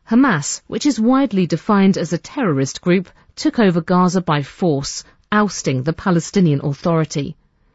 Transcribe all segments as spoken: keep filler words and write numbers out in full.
Hamas, which is widely defined as a terrorist group, took over Gaza by force, ousting the Palestinian Authority.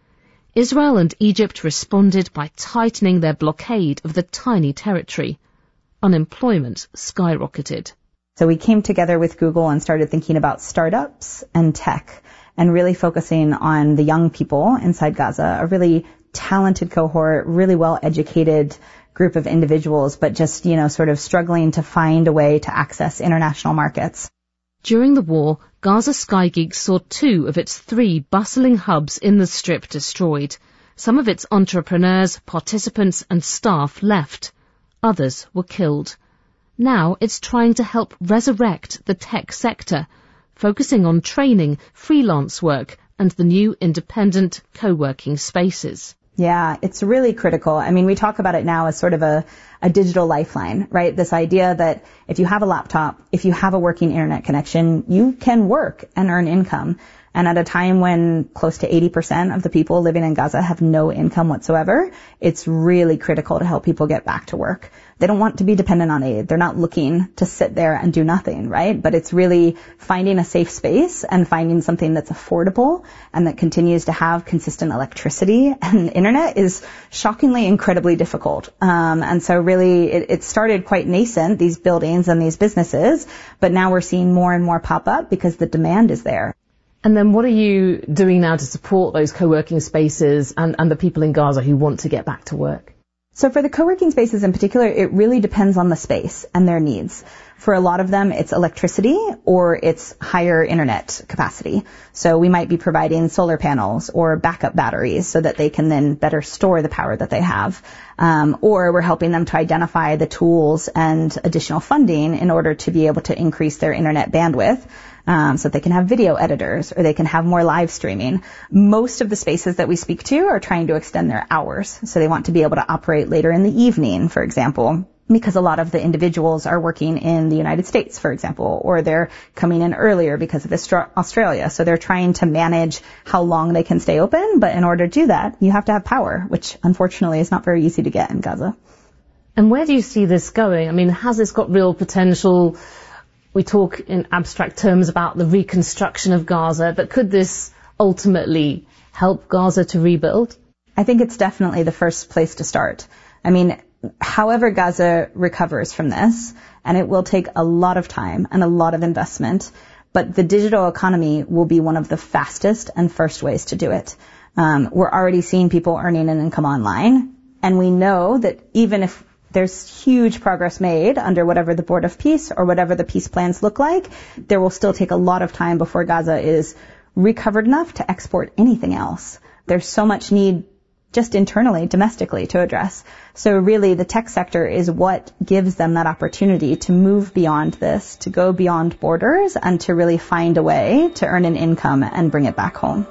Israel and Egypt responded by tightening their blockade of the tiny territory. Unemployment skyrocketed. So we came together with Google and started thinking about startups and tech and really focusing on the young people inside Gaza, a really talented cohort, really well-educated group of individuals, but just, you know, sort of struggling to find a way to access international markets. During the war, Gaza Sky Geeks saw two of its three bustling hubs in the Strip destroyed. Some of its entrepreneurs, participants and staff left. Others were killed. Now it's trying to help resurrect the tech sector, focusing on training, freelance work and the new independent co-working spaces. Yeah, it's really critical. I mean, we talk about it now as sort of a, a digital lifeline, right? This idea that if you have a laptop, if you have a working internet connection, you can work and earn income. And at a time when close to eighty percent of the people living in Gaza have no income whatsoever, it's really critical to help people get back to work. They don't want to be dependent on aid. They're not looking to sit there and do nothing, right? But it's really finding a safe space and finding something that's affordable and that continues to have consistent electricity and internet is shockingly incredibly difficult. Um, and so really it, it started quite nascent, these buildings and these businesses, but now we're seeing more and more pop up because the demand is there. And then what are you doing now to support those co-working spaces and, and the people in Gaza who want to get back to work? So for the co-working spaces in particular, it really depends on the space and their needs. For a lot of them, it's electricity or it's higher internet capacity. So we might be providing solar panels or backup batteries so that they can then better store the power that they have. Um, or we're helping them to identify the tools and additional funding in order to be able to increase their internet bandwidth. Um, so that they can have video editors or they can have more live streaming. Most of the spaces that we speak to are trying to extend their hours. So they want to be able to operate later in the evening, for example, because a lot of the individuals are working in the United States, for example, or they're coming in earlier because of Australia. So they're trying to manage how long they can stay open. But in order to do that, you have to have power, which unfortunately is not very easy to get in Gaza. And where do you see this going? I mean, has this got real potential? We talk in abstract terms about the reconstruction of Gaza, but could this ultimately help Gaza to rebuild? I think it's definitely the first place to start. I mean, however Gaza recovers from this, and it will take a lot of time and a lot of investment, but the digital economy will be one of the fastest and first ways to do it. Um, we're already seeing people earning an income online, and we know that even if there's huge progress made under whatever the Board of Peace or whatever the peace plans look like, there will still take a lot of time before Gaza is recovered enough to export anything else. There's so much need just internally, domestically, to address. So really, the tech sector is what gives them that opportunity to move beyond this, to go beyond borders, and to really find a way to earn an income and bring it back home.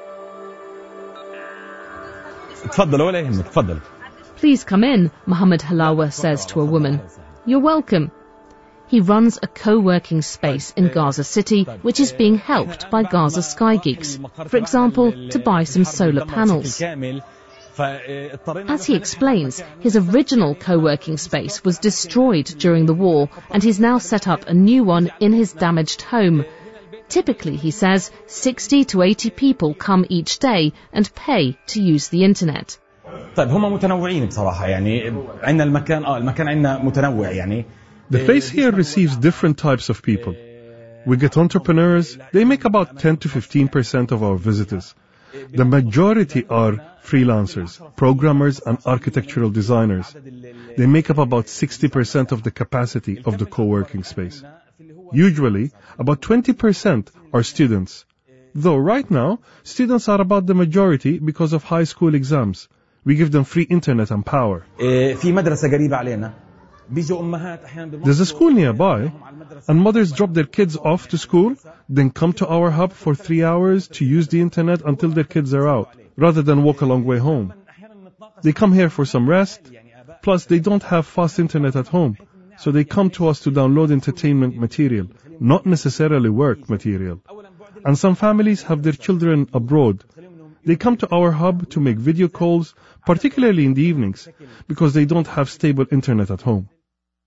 Please come in, Mohammed Halawa says to a woman. You're welcome. He runs a co-working space in Gaza City, which is being helped by Gaza Sky Geeks, for example, to buy some solar panels. As he explains, his original co-working space was destroyed during the war, and he's now set up a new one in his damaged home. Typically, he says, sixty to eighty people come each day and pay to use the internet. The face here receives different types of people. We get entrepreneurs. They make about ten to fifteen percent of our visitors. The majority are freelancers, programmers, and architectural designers. They make up about sixty percent of the capacity of the co-working space. Usually, about twenty percent are students. Though right now, students are about the majority because of high school exams. We give them free internet and power. There's a school nearby, and mothers drop their kids off to school, then come to our hub for three hours to use the internet until their kids are out, rather than walk a long way home. They come here for some rest, plus they don't have fast internet at home, so they come to us to download entertainment material, not necessarily work material. And some families have their children abroad. They come to our hub to make video calls, particularly in the evenings, because they don't have stable internet at home.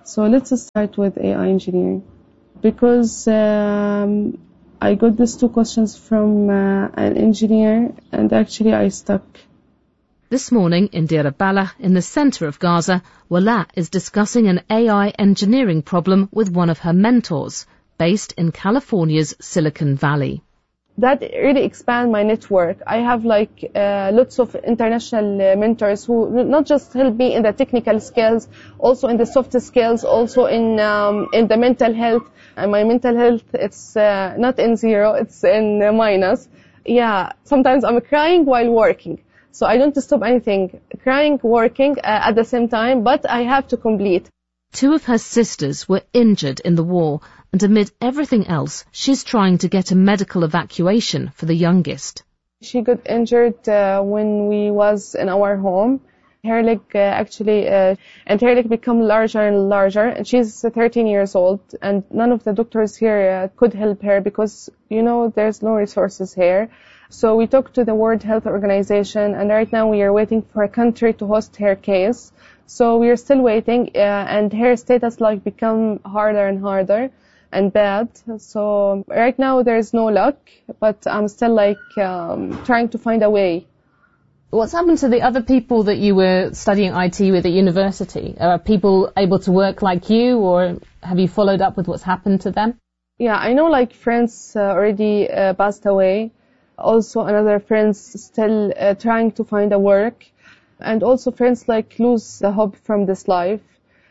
So let's start with A I engineering. Because um, I got these two questions from uh, an engineer, and actually I stuck. This morning in Deir al-Balah, in the centre of Gaza, Wala is discussing an A I engineering problem with one of her mentors, based in California's Silicon Valley. That really expand my network. I have like uh, lots of international uh, mentors who not just help me in the technical skills, also in the soft skills, also in um, in the mental health. And my mental health, it's uh, not in zero, it's in uh, minus. Yeah, sometimes I'm crying while working. So I don't stop anything, crying, working uh, at the same time, but I have to complete. Two of her sisters were injured in the war, and amid everything else, she's trying to get a medical evacuation for the youngest. She got injured uh, when we was in our home. Her leg uh, actually, uh, and her leg become larger and larger, and she's thirteen years old, and none of the doctors here uh, could help her because, you know, there's no resources here. So we talked to the World Health Organization, and right now we are waiting for a country to host her case. So we are still waiting, uh, and her status like become harder and harder and bad. So right now there is no luck, but I'm still like um, trying to find a way. What's happened to the other people that you were studying I T with at university? Are people able to work like you, or have you followed up with what's happened to them? Yeah, I know like friends uh, already uh, passed away. Also another friends still uh, trying to find a work. And also friends like lose the hope from this life.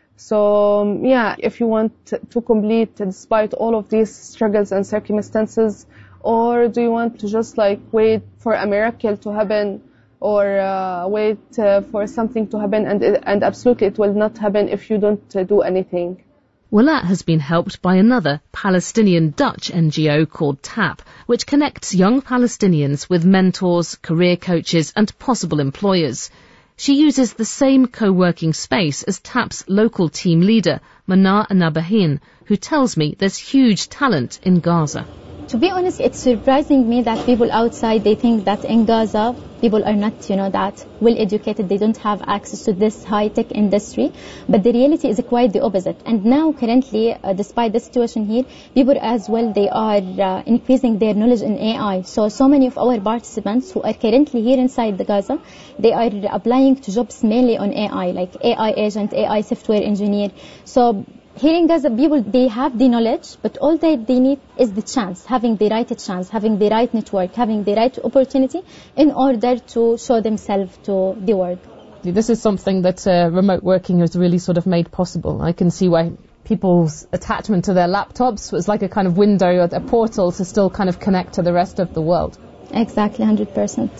So um, yeah, if you want to complete despite all of these struggles and circumstances, or do you want to just like wait for a miracle to happen, or uh, wait uh, for something to happen, and and absolutely it will not happen if you don't uh, do anything. Wala has been helped by another Palestinian Dutch N G O called TAP, which connects young Palestinians with mentors, career coaches and possible employers. She uses the same co-working space as TAP's local team leader, Manar Nabahin, who tells me there's huge talent in Gaza. To be honest, it's surprising me that people outside, they think that in Gaza, people are not, you know, that well educated. They don't have access to this high-tech industry. But the reality is quite the opposite. And now, currently, uh, despite the situation here, people as well, they are uh, increasing their knowledge in A I. So, so many of our participants who are currently here inside the Gaza, they are applying to jobs mainly on A I, like A I agent, A I software engineer. So, here in Gaza, people, they have the knowledge, but all they, they need is the chance, having the right chance, having the right network, having the right opportunity in order to show themselves to the world. This is something that uh, remote working has really sort of made possible. I can see why people's attachment to their laptops was like a kind of window, a portal to still kind of connect to the rest of the world. Exactly, one hundred percent.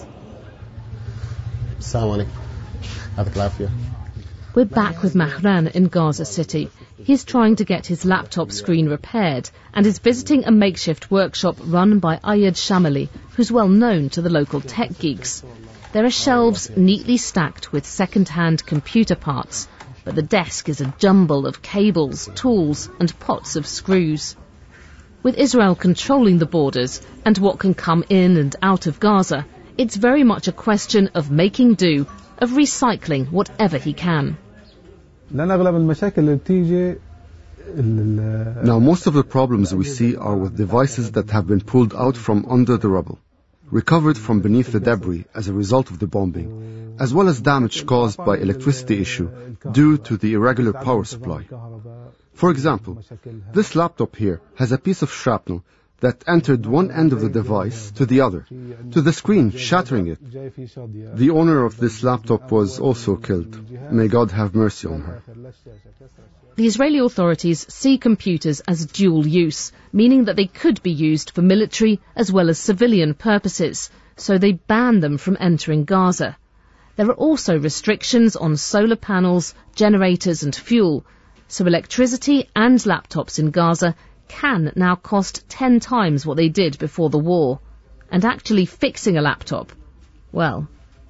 Assalamu alaikum. We're back with Mahran in Gaza City. He's trying to get his laptop screen repaired and is visiting a makeshift workshop run by Ayad Shamali, who's well known to the local tech geeks. There are shelves neatly stacked with second-hand computer parts, but the desk is a jumble of cables, tools and pots of screws. With Israel controlling the borders and what can come in and out of Gaza, it's very much a question of making do, of recycling whatever he can. Now, most of the problems we see are with devices that have been pulled out from under the rubble, recovered from beneath the debris as a result of the bombing, as well as damage caused by electricity issue due to the irregular power supply. For example, this laptop here has a piece of shrapnel that entered one end of the device to the other, to the screen, shattering it. The owner of this laptop was also killed. May God have mercy on her. The Israeli authorities see computers as dual use, meaning that they could be used for military as well as civilian purposes, so they ban them from entering Gaza. There are also restrictions on solar panels, generators and fuel, so electricity and laptops in Gaza can now cost ten times what they did before the war. And actually fixing a laptop, well...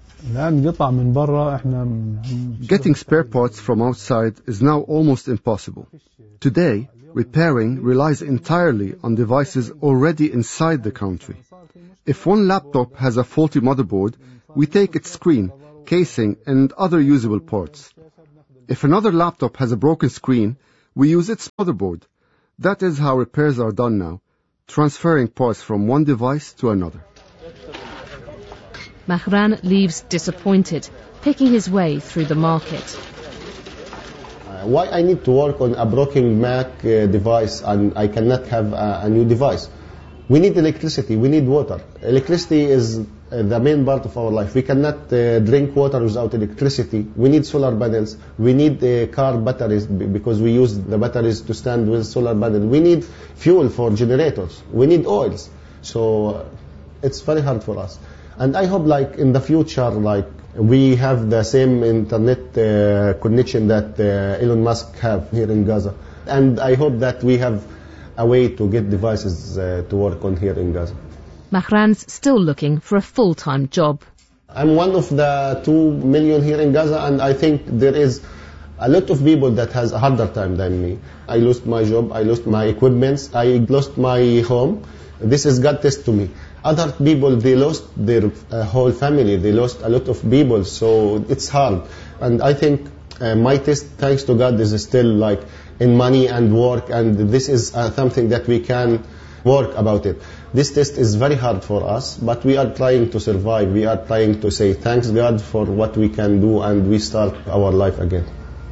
Getting spare parts from outside is now almost impossible. Today, repairing relies entirely on devices already inside the country. If one laptop has a faulty motherboard, we take its screen, casing, and other usable parts. If another laptop has a broken screen, We use its motherboard. That is how repairs are done now, transferring parts from one device to another. Mahran leaves disappointed, picking his way through the market. Uh, why I need to work on a broken Mac uh, device and I cannot have a, a new device? We need electricity, we need water. Electricity is uh, the main part of our life. We cannot uh, drink water without electricity. We need solar panels. We need uh, car batteries because we use the batteries to stand with solar panels. We need fuel for generators. We need oils. So uh, it's very hard for us. And I hope like in the future, like we have the same internet uh, connection that uh, Elon Musk have here in Gaza. And I hope that we have a way to get devices uh, to work on here in Gaza. Mahran's still looking for a full-time job. I'm one of the two million here in Gaza, and I think there is a lot of people that has a harder time than me. I lost my job, I lost my equipments, I lost my home. This is God test to me. Other people, they lost their uh, whole family, they lost a lot of people, so it's hard. And I think uh, my test, thanks to God, is still like in money and work, and this is uh, something that we can work about it. This test is very hard for us, but we are trying to survive. We are trying to say thanks God for what we can do, and we start our life again.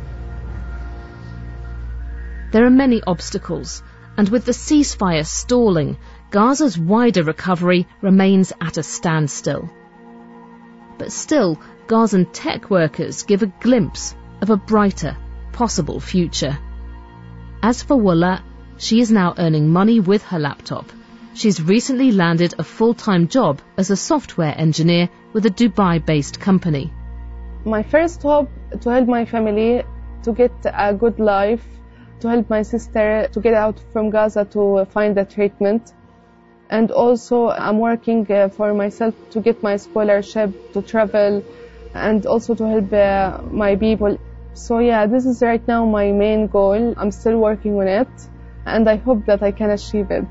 There are many obstacles, and with the ceasefire stalling, Gaza's wider recovery remains at a standstill. But still, Gazan tech workers give a glimpse of a brighter, possible future. As for Wala, she is now earning money with her laptop. She's recently landed a full-time job as a software engineer with a Dubai-based company. My first hope to help my family to get a good life, to help my sister to get out from Gaza to find a treatment. And also I'm working uh, for myself to get my scholarship to travel and also to help uh, my people. So yeah, this is right now my main goal. I'm still working on it, and I hope that I can achieve it.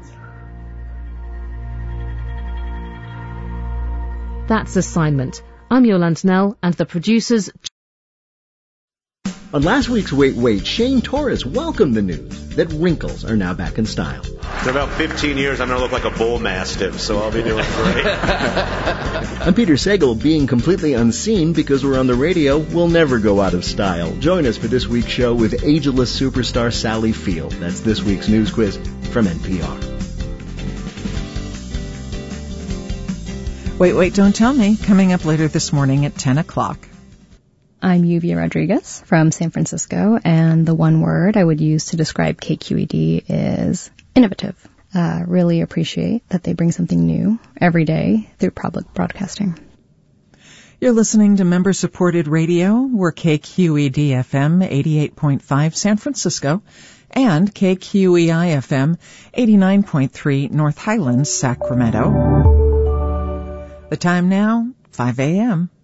That's Assignment. I'm Yolande Nell, and the producers... On last week's Wait Wait, Shane Torres welcomed the news that wrinkles are now back in style. In about fifteen years, I'm going to look like a bull mastiff, so I'll be doing great. I'm Peter Sagal. Being completely unseen because we're on the radio will never go out of style. Join us for this week's show with ageless superstar Sally Field. That's this week's news quiz from N P R. Wait, Wait, Don't Tell Me, coming up later this morning at ten o'clock. I'm Yuvia Rodriguez from San Francisco, and the one word I would use to describe K Q E D is innovative. Uh, really appreciate that they bring something new every day through public broadcasting. You're listening to member-supported radio. We're K Q E D F M eighty-eight point five San Francisco and K Q E I F M eighty-nine point three North Highlands, Sacramento. The time now, five a.m.